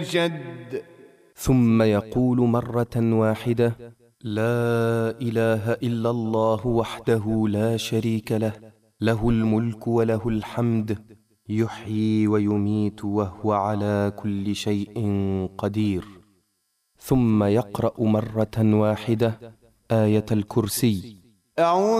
جد. ثم يقول مرة واحدة: لا إله إلا الله وحده لا شريك له، له الملك وله الحمد، يحيي ويميت وهو على كل شيء قدير. ثم يقرأ مرة واحدة آية الكرسي. أعوذ